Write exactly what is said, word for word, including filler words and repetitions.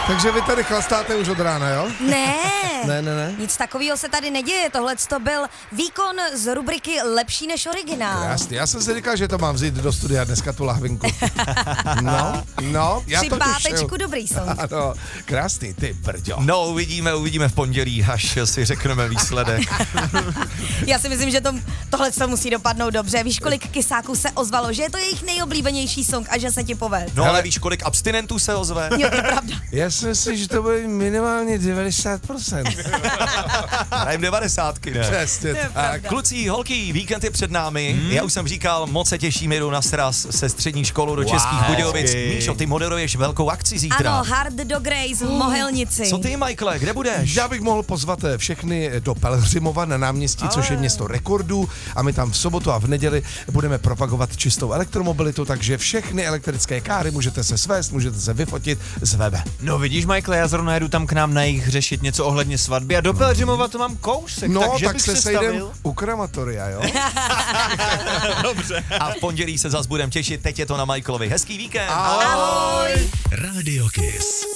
Takže vy tady chlastáte už od rána, jo? Ne, Ne, ne, ne. nic takového se tady neděje. Tohle to byl výkon z rubriky Lepší než originál. Krásný. Já jsem si říkal, že to mám vzít do studia dneska tu lahvinku. No, no. Já Při to pátečku tušil. dobrý song. Ano, krásný, ty brďo. No, uvidíme, uvidíme v pondělí, až si řekneme výsledek. Já si myslím, že to, tohle to musí dopadnout dobře. Víš, kolik kysáků se ozvalo, že je to jejich nejoblíbenější song a že se ti povede. No, ale víš, kolik abstinentů se ozve? Jo, to je pravda. Já si myslím, že to bude minimálně devadesát procent. Hrajem devadesátky, ne? Přesně To je tak. pravda. Kluci, holky, víkend je před námi. Hmm. Já už jsem říkal, moc se těším, jedu na sraz se střední školou do Wow. Českých Budějovic. Hezky. Míšo, ty moderuješ velkou akci zítra. Ano, Hard Dog Race v Mohelnici. Co ty, Michaele, kde budeš? Já bych mohl pozvat eh, všechny do Pelhřimova na náměstí, Ale. což je město rekordů, a my tam v sobotu a v neděli budeme propagovat čistou elektromobilitu, takže všechny elektrické káry můžete se svést, můžete se vyfotit z webe. No vidíš, Michael, já zrovna jedu tam k nám na jich řešit něco ohledně svatby a do Pelhřimova to mám kousek, No, takže tak bych se se sejdem stavil. u krematoria, jo? Dobře. A v pondělí se zas budeme těšit, teď je to na Michaelovi. Hezký víkend! Ahoj! Radio Kiss.